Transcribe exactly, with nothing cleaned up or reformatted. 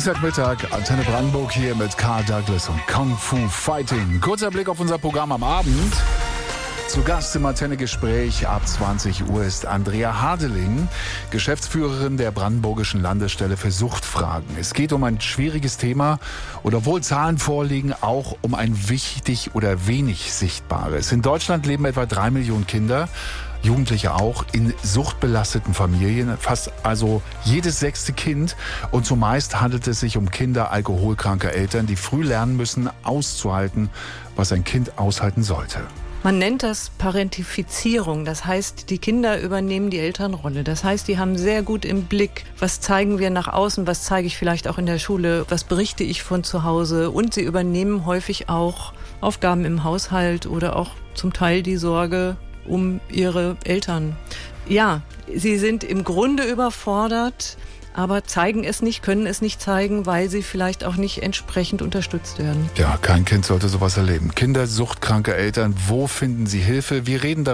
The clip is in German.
Dienstagmittag, Antenne Brandenburg hier mit Carl Douglas und Kung Fu Fighting. Kurzer Blick auf unser Programm am Abend. Zu Gast im Antenne-Gespräch ab zwanzig Uhr ist Andrea Hardeling, Geschäftsführerin der Brandenburgischen Landesstelle für Suchtfragen. Es geht um ein schwieriges Thema und obwohl Zahlen vorliegen, auch um ein wichtig oder wenig Sichtbares. In Deutschland leben etwa drei Millionen Kinder, Jugendliche auch, in suchtbelasteten Familien, fast also jedes sechste Kind. Und zumeist handelt es sich um Kinder alkoholkranker Eltern, die früh lernen müssen, auszuhalten, was ein Kind aushalten sollte. Man nennt das Parentifizierung, das heißt, die Kinder übernehmen die Elternrolle. Das heißt, die haben sehr gut im Blick, was zeigen wir nach außen, was zeige ich vielleicht auch in der Schule, was berichte ich von zu Hause. Und sie übernehmen häufig auch Aufgaben im Haushalt oder auch zum Teil die Sorge um ihre Eltern. Ja, sie sind im Grunde überfordert, aber zeigen es nicht, können es nicht zeigen, weil sie vielleicht auch nicht entsprechend unterstützt werden. Ja, kein Kind sollte sowas erleben. Kinder, suchtkranke Eltern, wo finden sie Hilfe? Wir reden darüber.